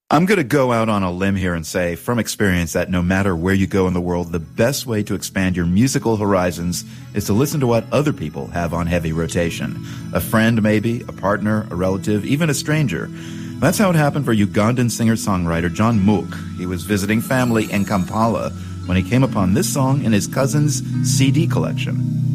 I'm going to go out on a limb here and say, from experience, that no matter where you go in the world, the best way to expand your musical horizons is to listen to what other people have on heavy rotation. A friend, maybe, a partner, a relative, even a stranger. That's how it happened for Ugandan singer-songwriter John Mook. He was visiting family in Kampala when he came upon this song in his cousin's CD collection.